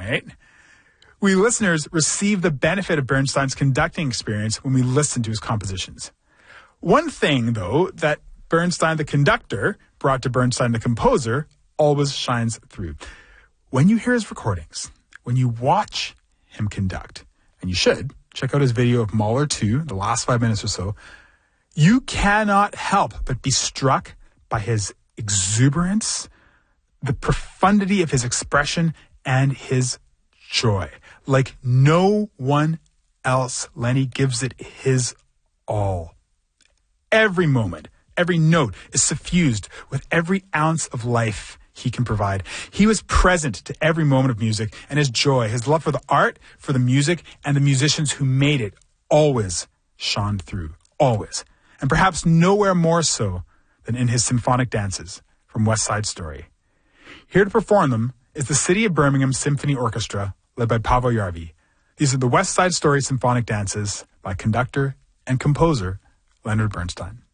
right? We listeners receive the benefit of Bernstein's conducting experience when we listen to his compositions. One thing, though, that Bernstein the conductor brought to Bernstein the composer always shines through. When you hear his recordings, when you watch him conduct, and you should, check out his video of Mahler 2, the last 5 minutes or so, you cannot help but be struck by his exuberance, the profundity of his expression, and his joy. Like no one else, Lenny gives it his all. Every moment, every note is suffused with every ounce of life he can provide. He was present to every moment of music, and his joy, his love for the art, for the music, and the musicians who made it always shone through. Always. And perhaps nowhere more so than in his symphonic dances from West Side Story. Here to perform them is the City of Birmingham Symphony Orchestra, led by Paavo Järvi. These are the West Side Story symphonic dances by conductor and composer Leonard Bernstein.